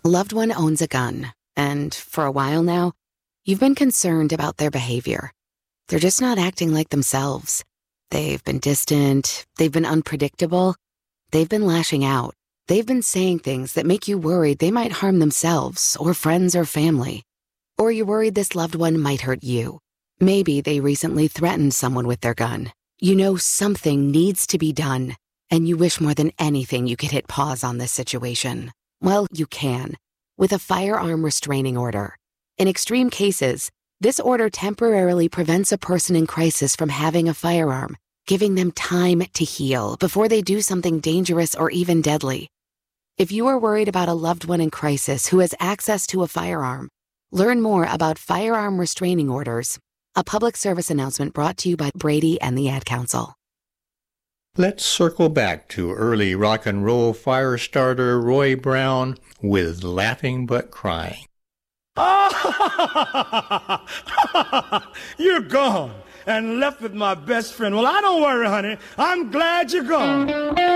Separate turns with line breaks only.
A loved one owns a gun, and for a while now, you've been concerned about their behavior. They're just not acting like themselves. They've been distant, they've been unpredictable, they've been lashing out. They've been saying things that make you worried they might harm themselves or friends or family. Or you're worried this loved one might hurt you. Maybe they recently threatened someone with their gun. You know something needs to be done, and you wish more than anything you could hit pause on this situation. Well, you can, with a firearm restraining order. In extreme cases, this order temporarily prevents a person in crisis from having a firearm, giving them time to heal before they do something dangerous or even deadly. If you are worried about a loved one in crisis who has access to a firearm, learn more about firearm restraining orders. A public service announcement brought to you by Brady and the Ad Council.
Let's circle back to early rock and roll fire starter Roy Brown with Laughing But Crying.
You're gone and left with my best friend. Well, I don't worry, honey. I'm glad you're gone.